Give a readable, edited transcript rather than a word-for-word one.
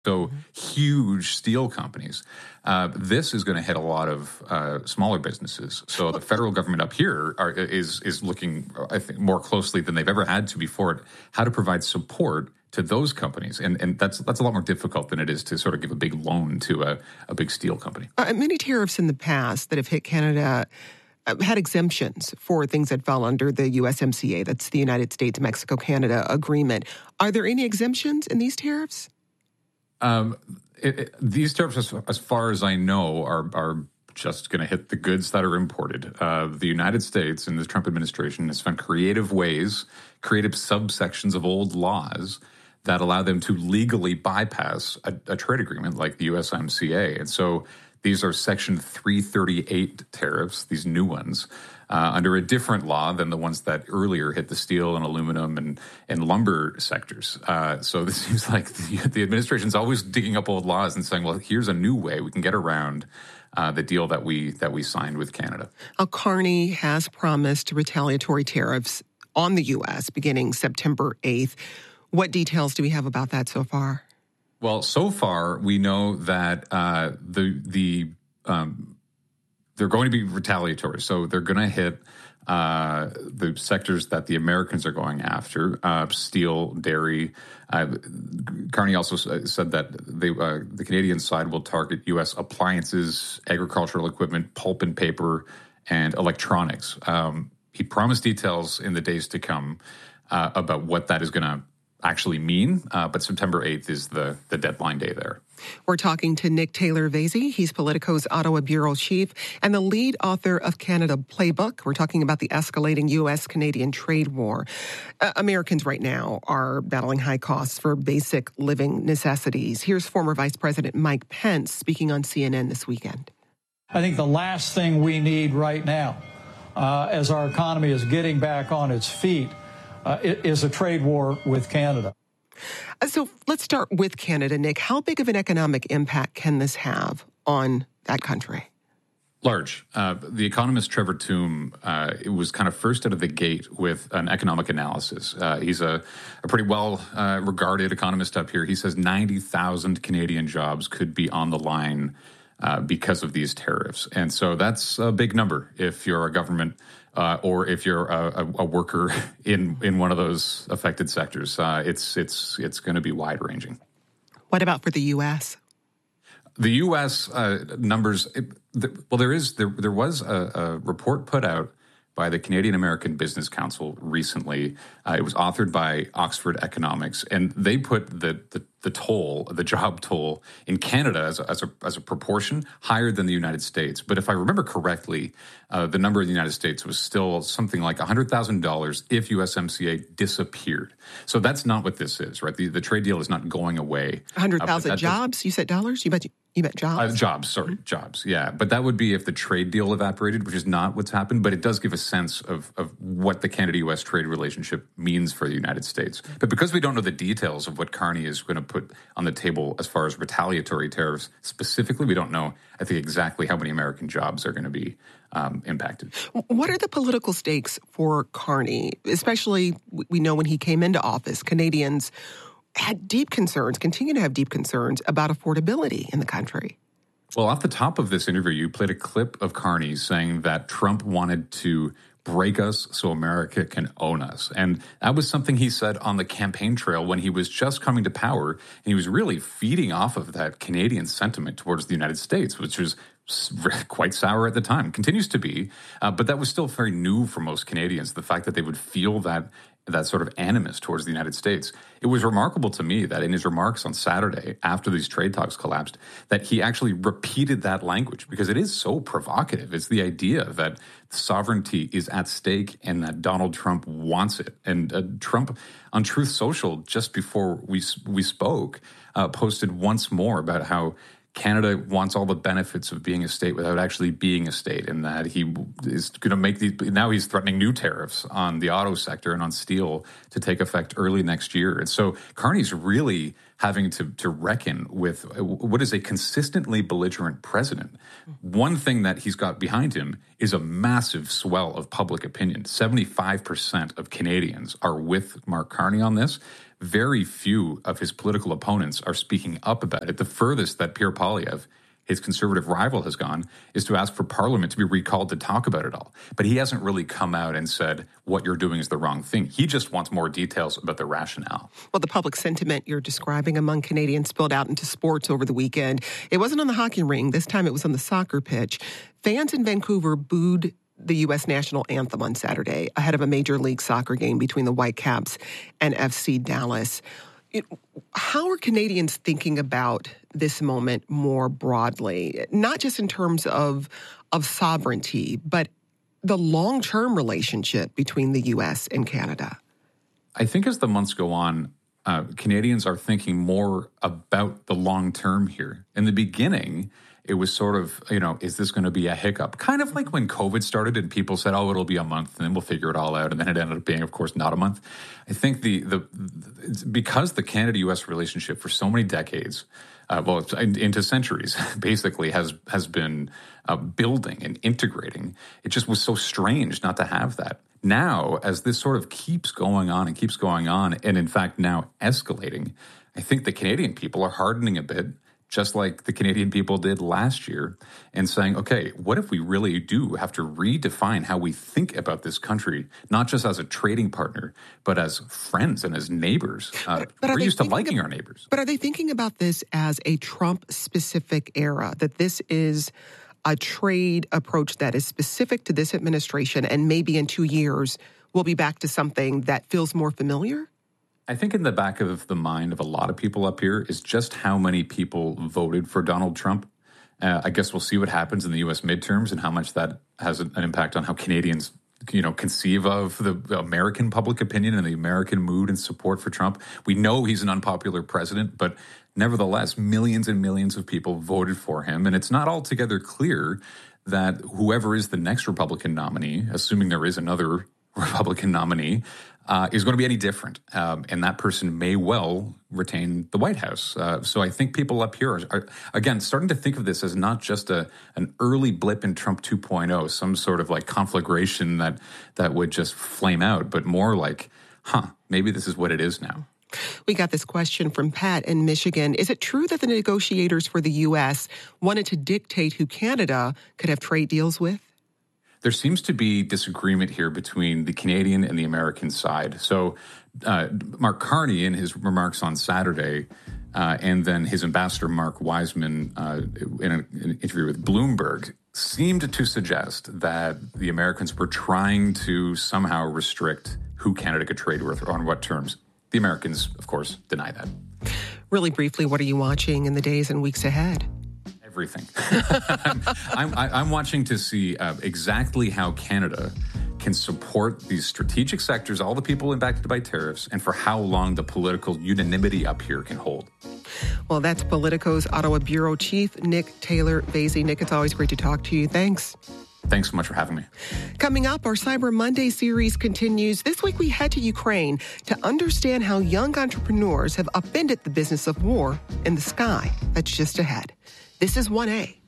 So huge steel companies. This is going to hit a lot of smaller businesses. So the federal government up here is looking, I think, more closely than they've ever had to before at how to provide support to those companies. And that's a lot more difficult than it is to sort of give a big loan to a big steel company. Many tariffs in the past that have hit Canada had exemptions for things that fall under the USMCA. That's the United States-Mexico-Canada agreement. Are there any exemptions in these tariffs? These tariffs, as far as I know, are just going to hit the goods that are imported. The United States and the Trump administration has found creative subsections of old laws that allow them to legally bypass a trade agreement like the USMCA. And so these are Section 338 tariffs, these new ones, under a different law than the ones that earlier hit the steel and aluminum and lumber sectors. So this seems like the administration's always digging up old laws and saying, well, here's a new way we can get around the deal that we signed with Canada. Carney has promised retaliatory tariffs on the U.S. beginning September 8th. What details do we have about that so far? Well, so far we know that they're going to be retaliatory. So they're going to hit the sectors that the Americans are going after, steel, dairy. Carney also said that the Canadian side will target U.S. appliances, agricultural equipment, pulp and paper, and electronics. He promised details in the days to come about what that is going to actually mean, but September 8th is the deadline day there. We're talking to Nick Taylor-Vasey. He's Politico's Ottawa bureau chief and the lead author of Canada Playbook. We're talking about the escalating U.S.-Canadian trade war. Americans right now are battling high costs for basic living necessities. Here's former Vice President Mike Pence speaking on CNN this weekend. I think the last thing we need right now, as our economy is getting back on its feet, is a trade war with Canada. So let's start with Canada, Nick. How big of an economic impact can this have on that country? Large. The economist Trevor Tombe was kind of first out of the gate with an economic analysis. He's a pretty well-regarded economist up here. He says 90,000 Canadian jobs could be on the line because of these tariffs. And so that's a big number if you're a government or if you're a worker in one of those affected sectors. It's going to be wide-ranging. What about for the U.S.? The U.S. numbers, there was a report put out by the Canadian American Business Council recently. It was authored by Oxford Economics, and they put the job toll in Canada as a proportion higher than the United States. But if I remember correctly, the number in the United States was still something like $100,000 if USMCA disappeared. So that's not what this is, right? The trade deal is not going away. 100,000 jobs? You said dollars? You meant jobs? Jobs, yeah. But that would be if the trade deal evaporated, which is not what's happened. But it does give a sense of what the Canada-U.S. trade relationship means for the United States. But because we don't know the details of what Carney is going to put on the table as far as retaliatory tariffs specifically, we don't know, I think, exactly how many American jobs are going to be impacted. What are the political stakes for Carney? Especially, we know when he came into office, Canadians had continue to have deep concerns about affordability in the country. Well, off the top of this interview, you played a clip of Carney saying that Trump wanted to break us so America can own us. And that was something he said on the campaign trail when he was just coming to power. And he was really feeding off of that Canadian sentiment towards the United States, which was quite sour at the time, continues to be. But that was still very new for most Canadians, the fact that they would feel that sort of animus towards the United States. It was remarkable to me that in his remarks on Saturday, after these trade talks collapsed, that he actually repeated that language because it is so provocative. It's the idea that sovereignty is at stake and that Donald Trump wants it. And Trump, on Truth Social, just before we spoke, posted once more about how Canada wants all the benefits of being a state without actually being a state, and that he is going to make now he's threatening new tariffs on the auto sector and on steel to take effect early next year. And so Carney's really having to reckon with what is a consistently belligerent president. One thing that he's got behind him is a massive swell of public opinion. 75% of Canadians are with Mark Carney on this. Very few of his political opponents are speaking up about it. The furthest that Pierre Poilievre, his conservative rival, has gone is to ask for Parliament to be recalled to talk about it all. But he hasn't really come out and said, what you're doing is the wrong thing. He just wants more details about the rationale. Well, the public sentiment you're describing among Canadians spilled out into sports over the weekend. It wasn't on the hockey ring. This time it was on the soccer pitch. Fans in Vancouver booed the U.S. national anthem on Saturday ahead of a Major League Soccer game between the Whitecaps and FC Dallas. How are Canadians thinking about this moment more broadly, not just in terms of sovereignty, but the long-term relationship between the U.S. and Canada? I think as the months go on, Canadians are thinking more about the long term here. In the beginning, it was sort of, is this going to be a hiccup? Kind of like when COVID started and people said, oh, it'll be a month and then we'll figure it all out. And then it ended up being, of course, not a month. I think because the Canada-U.S. relationship for so many decades, into centuries, basically has been building and integrating, it just was so strange not to have that. Now, as this sort of keeps going on, and in fact now escalating, I think the Canadian people are hardening a bit, just like the Canadian people did last year, and saying, okay, what if we really do have to redefine how we think about this country, not just as a trading partner, but as friends and as neighbors? We're used to liking our neighbors. But are they thinking about this as a Trump-specific era, that this is a trade approach that is specific to this administration, and maybe in 2 years we'll be back to something that feels more familiar? I think in the back of the mind of a lot of people up here is just how many people voted for Donald Trump. I guess we'll see what happens in the U.S. midterms and how much that has an impact on how Canadians, conceive of the American public opinion and the American mood and support for Trump. We know he's an unpopular president, but nevertheless, millions and millions of people voted for him. And it's not altogether clear that whoever is the next Republican nominee, assuming there is another Republican nominee, is going to be any different. And that person may well retain the White House. So I think people up here are, again, starting to think of this as not just an early blip in Trump 2.0, some sort of like conflagration that would just flame out, but more like, maybe this is what it is now. We got this question from Pat in Michigan. Is it true that the negotiators for the U.S. wanted to dictate who Canada could have trade deals with? There seems to be disagreement here between the Canadian and the American side. So Mark Carney, in his remarks on Saturday, and then his ambassador, Mark Wiseman, in an interview with Bloomberg, seemed to suggest that the Americans were trying to somehow restrict who Canada could trade with or on what terms. The Americans, of course, deny that. Really briefly, what are you watching in the days and weeks ahead? Everything. I'm watching to see exactly how Canada can support these strategic sectors, all the people impacted by tariffs, and for how long the political unanimity up here can hold. Well, that's Politico's Ottawa Bureau Chief, Nick Taylor-Vaisey. Nick, it's always great to talk to you. Thanks. Thanks so much for having me. Coming up, our Cyber Monday series continues. This week, we head to Ukraine to understand how young entrepreneurs have upended the business of war in the sky. That's just ahead. This is 1A.